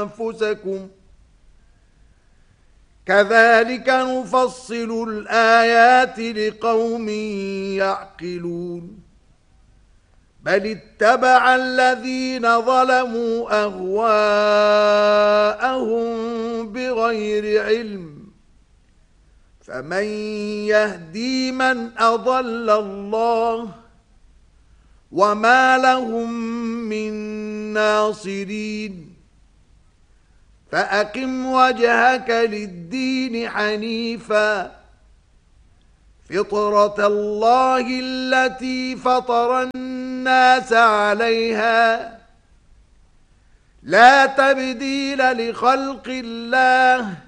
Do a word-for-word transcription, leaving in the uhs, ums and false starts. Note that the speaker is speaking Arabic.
أنفسكم كذلك نفصل الآيات لقوم يعقلون بل اتبع الذين ظلموا أهواءهم بغير علم فمن يهدي من أضل الله وما لهم من ناصرين فأقم وجهك للدين حنيفا فطرة الله التي فطر الناس عليها لا تبديل لخلق الله